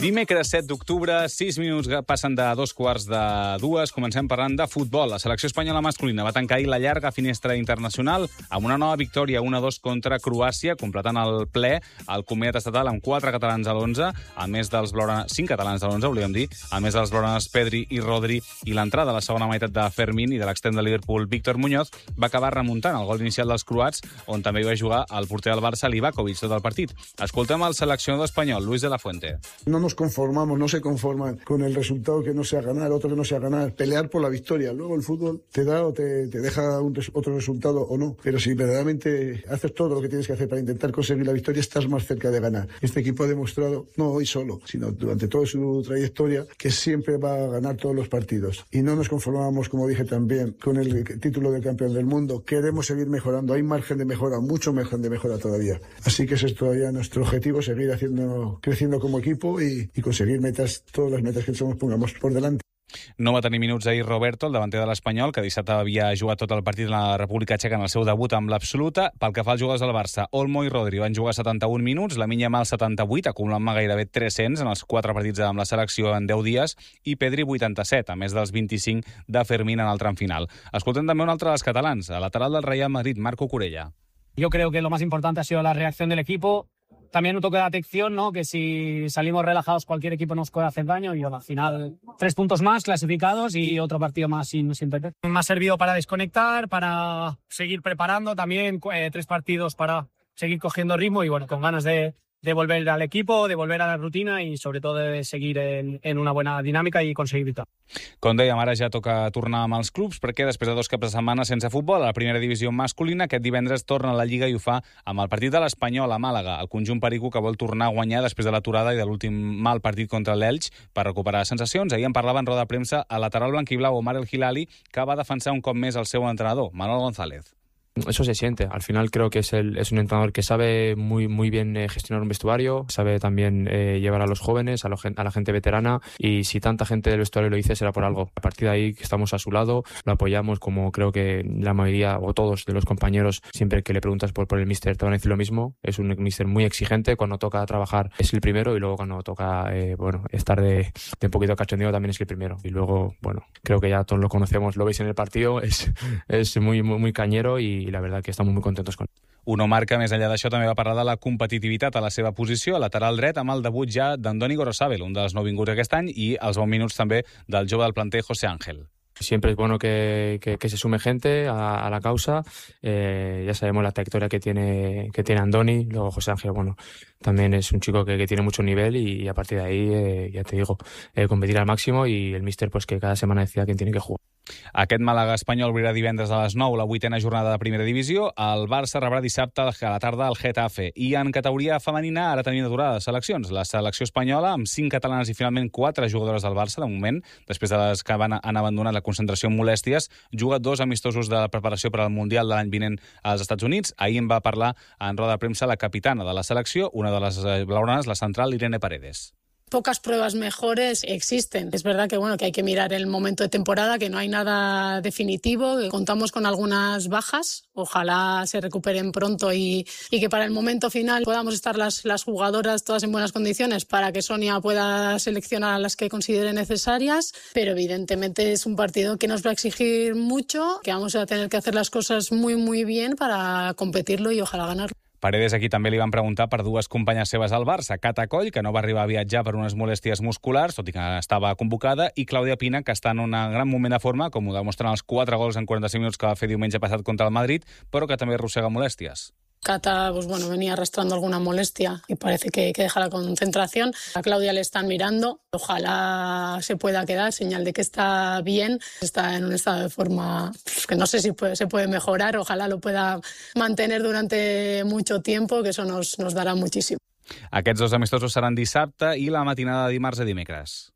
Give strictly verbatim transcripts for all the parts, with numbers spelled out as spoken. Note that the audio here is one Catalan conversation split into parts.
Dimecres set d'octubre, sis minuts passen de dos quarts de dues. Comencem parlant de futbol. La selecció espanyola masculina va tancar ahir la llarga finestra internacional amb una nova victòria un a dos contra Croàcia, completant el ple al comiat estatal amb quatre catalans a l'onze, a més dels blaugranes, cinc catalans a l'onze, volíem dir, a més dels blaugranes Pedri i Rodri, i l'entrada a la segona meitat de Fermín i de l'extrem de Liverpool Víctor Muñoz va acabar remuntant el gol inicial dels croats, on també hi va jugar el porter del Barça, Livakovic, tot el partit. Escoltem el seleccionador espanyol, Luis de la Fuente. No nos conformamos, no se conforman con el resultado que no sea ganar, otro que no sea ganar, pelear por la victoria. Luego el fútbol te da o te, te deja un res, otro resultado o no, pero si verdaderamente haces todo lo que tienes que hacer para intentar conseguir la victoria, estás más cerca de ganar. Este equipo ha demostrado, no hoy solo, sino durante toda su trayectoria, que siempre va a ganar todos los partidos. Y no nos conformamos, como dije también, con el título de campeón del mundo. Queremos seguir mejorando, hay margen de mejora, mucho margen de mejora todavía. Así que ese es todavía nuestro objetivo, seguir haciendo, creciendo como equipo y i conseguir metes, totes les metes que ens pongamos por delante. No va tenir minuts ahir Roberto, el davanter de l'Espanyol, que dissabte havia jugat tot el partit en la República Txeca en el seu debut amb l'absoluta. Pel que fa als jugadors del Barça, Olmo i Rodri van jugar setanta-un minuts, Lamine Yamal setanta-vuit, acumulant gairebé tres-cents en els quatre partits amb la selecció en deu dies, i Pedri vuitanta-set, a més dels vint-i-cinc de Fermín en el tram final. Escoltem també un altre dels catalans, el lateral del Real Madrid, Marco Curella. Yo creo que lo más importante ha sido la reacción del equipo. También un toque de atención, ¿no? Que si salimos relajados cualquier equipo nos puede hacer daño y al final tres puntos más clasificados y otro partido más sin, sin perder. Me ha servido para desconectar, para seguir preparando también eh, tres partidos para seguir cogiendo ritmo y bueno, con ganas de, de volver al equipo, de volver a la rutina y sobre todo de seguir en, en una buena dinámica y conseguir victòria. Com dèiem, ara ja toca tornar amb els clubs perquè després de dos caps de setmana sense futbol a la primera divisió masculina, aquest divendres torna a la Lliga i ho fa amb el partit de l'Espanyol a Màlaga, el conjunt perico que vol tornar a guanyar després de l'aturada i de l'últim mal partit contra l'Elx per recuperar sensacions. Ahir en parlava en roda de premsa el lateral blanquiblau Omar El Hilali, que va defensar un cop més el seu entrenador, Manuel González. Eso se siente. Al final creo que es, el, es un entrenador que sabe muy, muy bien eh, gestionar un vestuario, sabe también eh, llevar a los jóvenes, a, lo, a la gente veterana, y si tanta gente del vestuario lo dice será por algo. A partir de ahí que estamos a su lado, lo apoyamos como creo que la mayoría o todos de los compañeros, siempre que le preguntas por, por el míster te van a decir lo mismo. Es un míster muy exigente, cuando toca trabajar es el primero y luego cuando toca eh, bueno, estar de, de un poquito cachondeo también es el primero. Y luego, bueno, creo que ya todos lo conocemos, lo veis en el partido, es, es muy, muy, muy cañero y i la veritat que estem molt contents con ell. Uno Marca, més enllà d'això, també va parlar de la competitivitat a la seva posició, a lateral dret, amb el debut ja d'Andoni Gorosabel, un dels nouvinguts aquest any, i els bons minuts també del jove del planter José Ángel. Siempre es bueno que, que, que se sume gente a, a la causa. Eh, ya sabemos la trayectoria que tiene, que tiene Andoni. Luego José Ángel, bueno, también es un chico que, que tiene mucho nivel y, y a partir de ahí, eh, ya te digo, eh, competir al máximo y el míster pues que cada semana decida quién tiene que jugar. Aquest Màlaga espanyol obrirà divendres a les nou la vuitena jornada de primera divisió. El Barça rebrà dissabte a la tarda el Getafe. I en categoria femenina ara tenim aturades seleccions. La selecció espanyola, amb cinc catalanes i finalment quatre jugadores del Barça, de moment, després de les que van, han abandonat la concentració amb molèsties, juga dos amistosos de preparació per al Mundial de l'any vinent als Estats Units. Ahir en va parlar en roda de premsa la capitana de la selecció, una de les blaugranes, la central Irene Paredes. Pocas pruebas mejores existen. Es verdad que bueno que hay que mirar el momento de temporada, que no hay nada definitivo, que contamos con algunas bajas. Ojalá se recuperen pronto y, y que para el momento final podamos estar las, las jugadoras todas en buenas condiciones para que Sonia pueda seleccionar a las que considere necesarias. Pero evidentemente es un partido que nos va a exigir mucho, que vamos a tener que hacer las cosas muy muy bien para competirlo y ojalá ganarlo. Paredes aquí també li van preguntar per dues companyes seves al Barça, Cata Coll, que no va arribar a viatjar per unes molèsties musculars, tot i que estava convocada, i Clàudia Pina, que està en un gran moment de forma, com ho demostren els quatre gols en quaranta-cinc minuts que va fer diumenge passat contra el Madrid, però que també arrossega molèsties. Cata pues bueno, venía arrastrando alguna molestia y parece que, que deja la concentración. A Claudia le están mirando. Ojalá se pueda quedar, señal de que está bien. Está en un estado de forma pues, que no sé si puede, se puede mejorar. Ojalá lo pueda mantener durante mucho tiempo, que eso nos, nos dará muchísimo. Aquests dos amistosos seran dissabte i la matinada de dimarts a dimecres.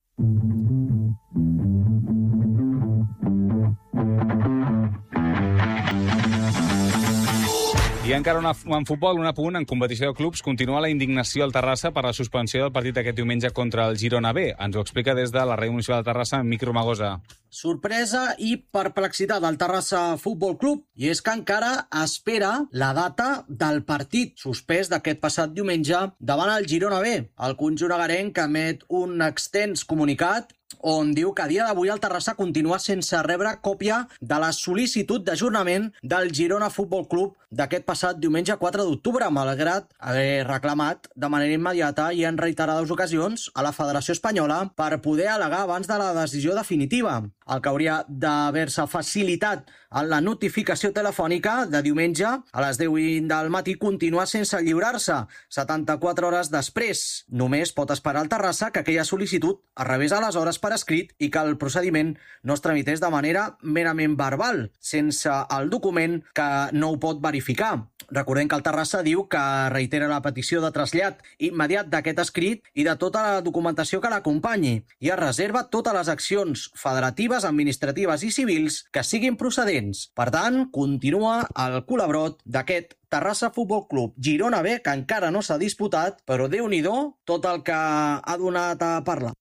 I encara una, en futbol, un apunt, en competició de clubs, continua la indignació al Terrassa per la suspensió del partit aquest diumenge contra el Girona B. Ens ho explica des de la Ràdio Municipal de Terrassa, en Miqui Romagosa. Sorpresa i perplexitat al Terrassa Futbol Club, i és que encara espera la data del partit suspès d'aquest passat diumenge davant el Girona B. El conjunt agarenc emet un extens comunicat on diu que a dia d'avui el Terrassa continua sense rebre còpia de la sol·licitud d'ajornament del Girona Futbol Club d'aquest passat diumenge quatre d'octubre, malgrat haver reclamat de manera immediata i en reiterades ocasions a la Federació Espanyola per poder al·legar abans de la decisió definitiva. El que hauria d'haver-se facilitat en la notificació telefònica de diumenge a les deu del matí continua sense lliurar-se setanta-quatre hores després. Només pot esperar el Terrassa que aquella sol·licitud es rebés aleshores per escrit i que el procediment no es tramités de manera merament verbal, sense el document que no ho pot verificar. Recordem que el Terrassa diu que reitera la petició de trasllat immediat d'aquest escrit i de tota la documentació que l'acompanyi i es reserva totes les accions federatives, administratives i civils que siguin procedents. Per tant, continua el colabrot d'aquest Terrassa Futbol Club Girona B, que encara no s'ha disputat, però Déu-n'hi-do tot el que ha donat a parlar.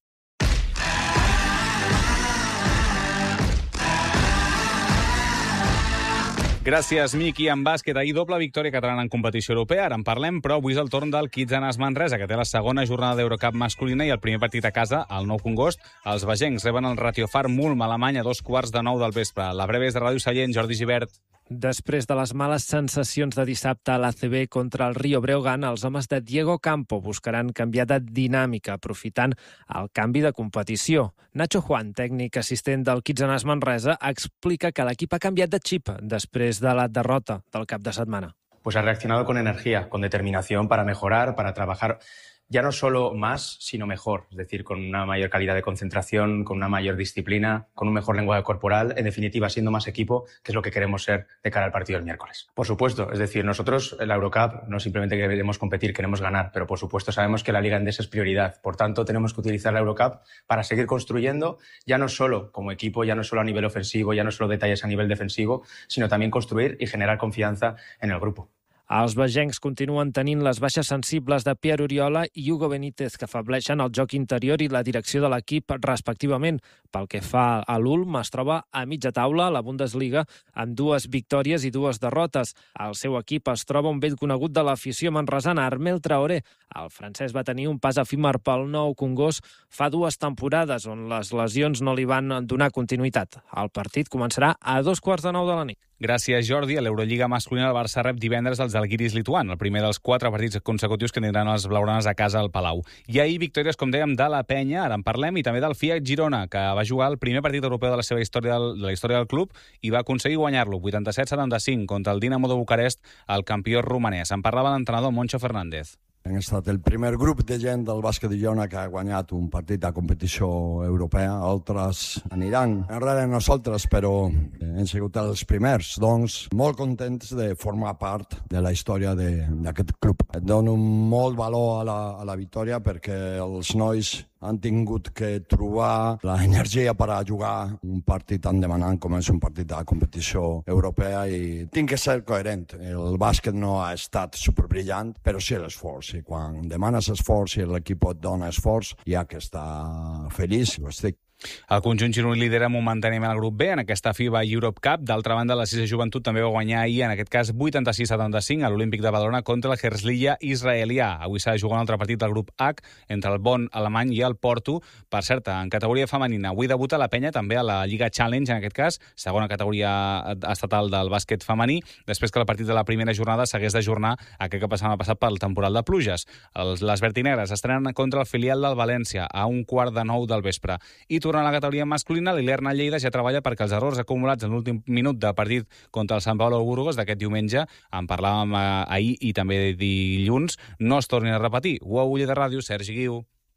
Gràcies, Miqui. En bàsquet, ahir doble victòria catalana en competició europea. Ara en parlem, però avui és el torn del Kids Anas Manresa, que té la segona jornada d'Eurocup masculina i el primer partit a casa, el nou Congost. Els bagencs reben el Ratiofar Mulm a Alemanya a dos quarts de nou del vespre. La breve és de Ràdio Sallent, Jordi Gibert. Després de les males sensacions de dissabte a l'A C B contra el Rio Breogán, els homes de Diego Campo buscaran canviar de dinàmica, aprofitant el canvi de competició. Nacho Juan, tècnic assistent del Kids Anas Manresa, explica que l'equip ha canviat de xip després de la derrota del cap de setmana. Pues ha reaccionado con energía, con determinación para mejorar, para trabajar ya no solo más, sino mejor. Es decir, con una mayor calidad de concentración, con una mayor disciplina, con un mejor lenguaje corporal, en definitiva, siendo más equipo, que es lo que queremos ser de cara al partido del miércoles. Por supuesto, es decir, nosotros en la Eurocup no simplemente queremos competir, queremos ganar, pero por supuesto sabemos que la Liga Endesa es prioridad. Por tanto, tenemos que utilizar la Eurocup para seguir construyendo, ya no solo como equipo, ya no solo a nivel ofensivo, ya no solo detalles a nivel defensivo, sino también construir y generar confianza en el grupo. Els bagencs continuen tenint les baixes sensibles de Pierre Oriola i Hugo Benítez, que afableixen el joc interior i la direcció de l'equip respectivament. Pel que fa a l'Ulm, es troba a mitja taula a la Bundesliga amb dues victòries i dues derrotes. El seu equip es troba un vell conegut de l'afició manresana, Armel Traoré. El francès va tenir un pas efímer pel nou Congost fa dues temporades, on les lesions no li van donar continuïtat. El partit començarà a dos quarts de nou de la nit. Gràcies, Jordi. A l'Eurolliga masculina, el Barça rep divendres els Žalgiris Lituan, el primer dels quatre partits consecutius que tindran els blaugranes a casa al Palau. I ahir victòries, com dèiem, de la Penya, ara en parlem, i també del Fiat Girona, que va jugar el primer partit europeu de la seva història, de la història del club, i va aconseguir guanyar-lo, vuitanta-set setanta-cinc, contra el Dinamo de Bucarest, el campió romanès. En parlava l'entrenador Moncho Fernández. Hem estat el primer grup de gent del bàsquet de Girona que ha guanyat un partit de competició europea. Altres aniran enrere nosaltres, però hem sigut els primers. Doncs molt contents de formar part de la història d'aquest club. Dono molt valor a la, a la victòria perquè els nois han tingut que trobar l'energia per a jugar un partit tan demanant com és un partit de competició europea, i tinc que ser coherent. El bàsquet no ha estat superbrillant, però sí l'esforç. I quan demanes esforç i l'equip et dona esforç, hi ha que estar feliç, ho estic. El conjunt gironí lidera momentàniament el grup B en aquesta FIBA Europe Cup. D'altra banda, la Sisa Joventut també va guanyar ahir, en aquest cas vuitanta-sis setanta-cinc, a l'Olímpic de Badalona contra el Herzliya israelià. Avui s'ha de jugar un altre partit del grup H entre el Bonn alemany i el Porto. Per cert, en categoria femenina, avui debuta la Penya també a la Lliga Challenge, en aquest cas, segona categoria estatal del bàsquet femení, després que el partit de la primera jornada s'hagués d'ajornar aquest que passava passat pel temporal de pluges. Els, les vertinegres estrenen contra el filial del València a un quart de nou del vespre. I tornant a la categoria masculina, l'Ilerna Lleida ja treballa perquè els errors acumulats en l'últim minut de partit contra el Sant Pablo Burgos d'aquest diumenge, en parlàvem ahir i també dilluns, no es tornin a repetir. U A U Lleida Ràdio, Sergi Guiu.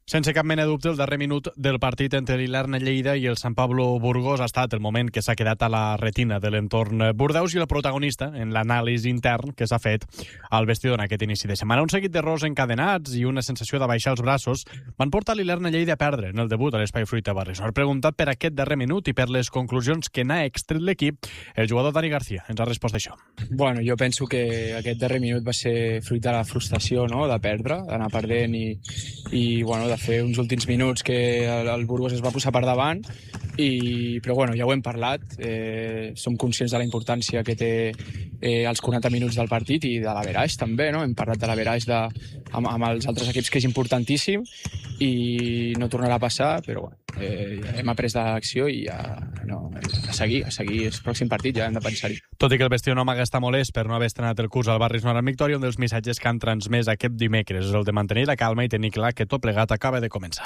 Sense cap mena de dubte, el darrer minut del partit entre l'Ilerna Lleida i el Sant Pablo Burgos ha estat el moment que s'ha quedat a la retina de l'entorn Bordeus i el protagonista en l'anàlisi intern que s'ha fet al vestidor en aquest inici de setmana. Un seguit d'errors encadenats i una sensació de baixar els braços van portar l'Ilerna Lleida a perdre en el debut a l'Espai Fruita Barrisor. Preguntat per aquest darrer minut i per les conclusions que n'ha extret l'equip, el jugador Dani García ens ha respost això. Bueno, jo penso que aquest darrer minut va ser fruit de la frustració, no?, de perdre, d'anar perdent i, i bueno, de fer uns últims minuts que el, el Burgos es va posar per davant, i, però bueno, ja ho hem parlat, eh, som conscients de la importància que té eh, els quaranta minuts del partit i de l'averaix també, no? Hem parlat de l'averaix de, amb, amb els altres equips, que és importantíssim i no tornarà a passar, però bueno, eh, hem après de l'acció i ja, no, a seguir, a seguir el pròxim partit ja hem de pensar-hi. Tot i que el vestidor no m'hagués estat molest per no haver estrenat el curs al Barris Nord amb victòria, un dels missatges que han transmès aquest dimecres és el de mantenir la calma i tenir clar que tot plegat acaba de començar.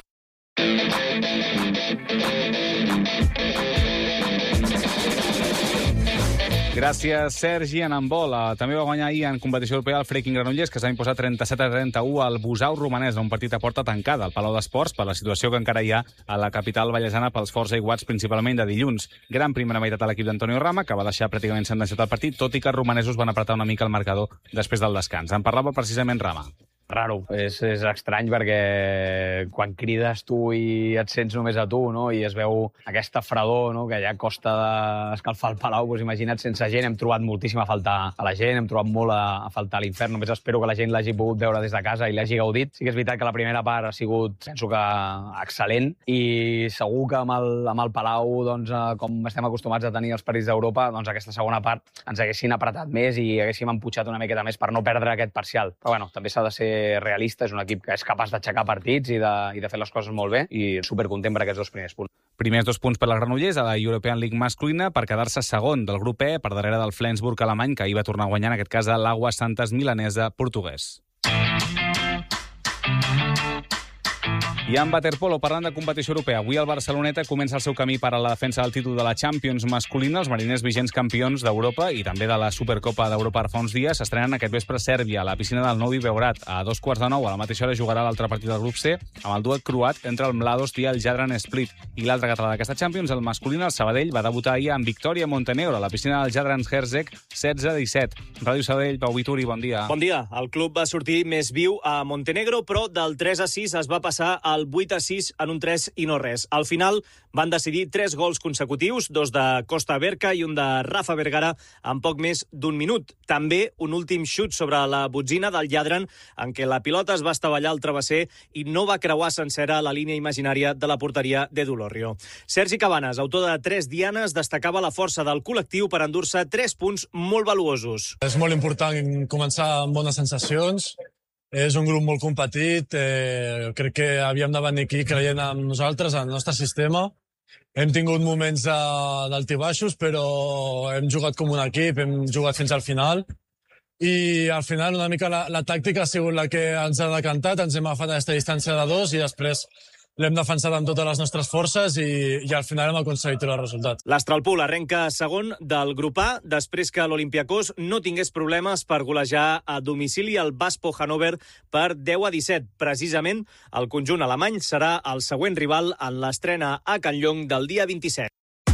Gràcies, Sergi. En handbol, també va guanyar ahir en competició europea el Freaking Granollers, que s'ha imposat trenta-set a trenta-u al Busau romanès, un partit a porta tancada al Palau d'Esports per la situació que encara hi ha a la capital vallesana pels forts aiguats, principalment de dilluns. Gran primera meitat a l'equip d'Antonio Rama, que va deixar pràcticament sentenciat el partit, tot i que els romanesos van apretar una mica el marcador després del descans. En parlava precisament Rama. Raro, és, és estrany perquè quan crides tu i et sents només a tu, no?, i es veu aquesta fredor, no?, que ja costa d'escalfar el Palau, doncs imagina't sense gent. Hem trobat moltíssim a faltar a la gent, hem trobat molt a, a faltar a l'infern. Només espero que la gent l'hagi pogut veure des de casa i l'hagi gaudit. Sí que és veritat que la primera part ha sigut, penso que, excel·lent, i segur que amb el, amb el Palau, doncs, com estem acostumats a tenir els partits d'Europa, doncs aquesta segona part ens haguessin apretat més i haguéssim emputxat una miqueta més per no perdre aquest parcial. Però bueno, també s'ha de ser realista, és un equip que és capaç d'aixecar partits i de, i de fer les coses molt bé, i supercontent per aquests dos primers punts. Primers dos punts per la Granollers a la European League masculina per quedar-se segon del grup E per darrere del Flensburg alemany, que ahir va tornar a guanyar, en aquest cas a l'Agua Santas milanesa portuguès. I en waterpolo, parlant de competició europea, avui el Barceloneta comença el seu camí per a la defensa del títol de la Champions masculina. Els mariners vigents campions d'Europa i també de la Supercopa d'Europa ara fa uns dies s'estrenen aquest vespre a Sèrbia, a la piscina del Novi Beograd. A dos quarts de nou, a la mateixa hora, jugarà l'altre partit del grup C, amb el duet croat entre el Mladost i el Jadran Split. I l'altre català d'aquesta Champions, el masculí, el Sabadell, va debutar ahir en victòria a Montenegro, a la piscina del Jadran Herzeg, setze a disset. Ràdio Sabadell, Pau Vituri, bon dia. Bon dia. El club va sortir més viu a Montenegro, però del tres a sis es va passar al vuit a sis en un tres i no res. Al final van decidir tres gols consecutius, dos de Costa Berca i un de Rafa Vergara en poc més d'un minut. També un últim xut sobre la botzina del Jadran, en què la pilota es va estavellar al travesser i no va creuar sencera la línia imaginària de la porteria de Dolorrio. Sergi Cabanes, autor de Tres Dianes, destacava la força del col·lectiu per endur-se tres punts molt valuosos. És molt important començar amb bones sensacions. És un grup molt competit, eh, crec que havíem de venir aquí creient en nosaltres, en el nostre sistema. Hem tingut moments d'altibaixos, però hem jugat com un equip, hem jugat fins al final. I al final una mica la, la tàctica ha sigut la que ens ha decantat, ens hem agafat a aquesta distància de dos i després l'hem defensat amb totes les nostres forces i, i al final hem aconseguit el resultat. L'Astralpool arrenca segon del grup A després que l'Olympiacos no tingués problemes per golejar a domicili el Baspo Hannover per deu a disset. Precisament, el conjunt alemany serà el següent rival en l'estrena a Can Llong del dia vint-i-set.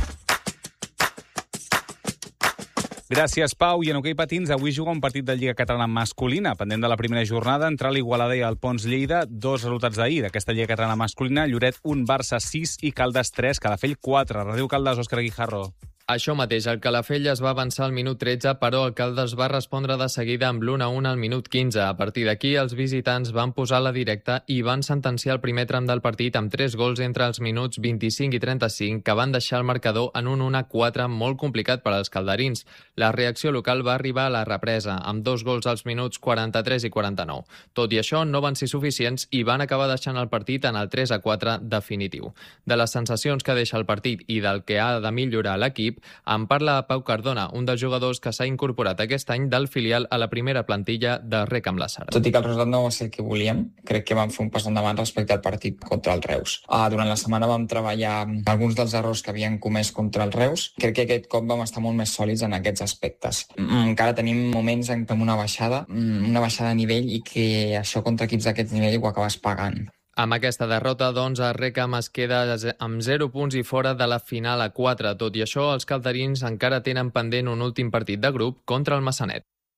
Gràcies, Pau. I en hoquei patins, avui juga un partit de Lliga Catalana masculina, pendent de la primera jornada, entre l'Igualada i el Pons Lleida. Dos resultats d'ahir d'aquesta Lliga Catalana masculina: Lloret un, Barça sis i Caldes tres, Calafell quatre. Ràdio Caldes, Òscar Guijarro. Això mateix, el Calafell es va avançar al minut tretze, però el Caldes va respondre de seguida amb l'u a un al minut quinze. A partir d'aquí, els visitants van posar la directa i van sentenciar el primer tram del partit amb tres gols entre els minuts vint-i-cinc i trenta-cinc, que van deixar el marcador en un u a quatre molt complicat per als calderins. La reacció local va arribar a la represa, amb dos gols als minuts quaranta-tres i quaranta-nou. Tot i això, no van ser suficients i van acabar deixant el partit en el tres a quatre definitiu. De les sensacions que deixa el partit i del que ha de millorar l'equip, en parla Pau Cardona, un dels jugadors que s'ha incorporat aquest any del filial a la primera plantilla de Rec amb la Sara. Tot i que el resultat no va ser el que volíem, crec que vam fer un pas endavant respecte al partit contra el Reus. Uh, durant la setmana vam treballar alguns dels errors que havien comès contra el Reus. Crec que aquest cop vam estar molt més sòlids en aquests aspectes. Mm, encara tenim moments en què una baixada, mm, una baixada de nivell i que això contra equips d'aquest nivell ho acabes pagant. Amb aquesta derrota, doncs, el Recam es queda amb zero punts i fora de la final a quatre. Tot i això, els calderins encara tenen pendent un últim partit de grup contra el Massanet.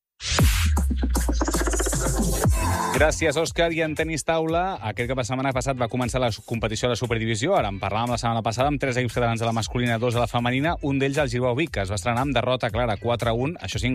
Gràcies, Òscar. I en tenis taula, aquest cap de setmana passat va començar la competició de la Superdivisió. Ara en parlàvem la setmana passada amb tres equips catalans de la masculina, dos de la femenina. Un d'ells, el Girbau Vic, que es va estrenar amb derrota clara quatre a un. Això sí,